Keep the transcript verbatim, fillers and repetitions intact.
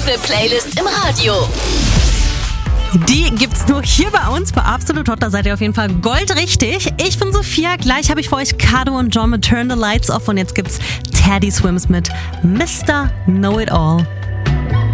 exklusive Playlist im Radio. Die gibt's nur hier bei uns. Bei Absolut Hot, da seid ihr auf jeden Fall goldrichtig. Ich bin Sophia. Gleich habe ich für euch Cardo und John mit Turn the Lights Off. Und jetzt gibt's Teddy Swims mit Mister Know It All.